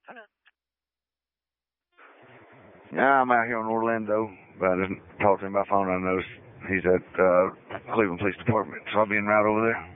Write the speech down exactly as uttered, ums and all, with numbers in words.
Yeah, I'm out here in Orlando, but I just talked to him by phone. I noticed he's at uh, Cleveland Police Department, so I'll be en route over there.